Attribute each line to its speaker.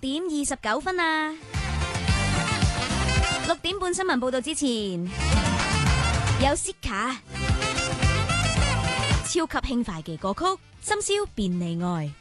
Speaker 1: 6:29啦。6點半新聞報道之前，有 Sika 超級輕快嘅歌曲《深宵便利愛》。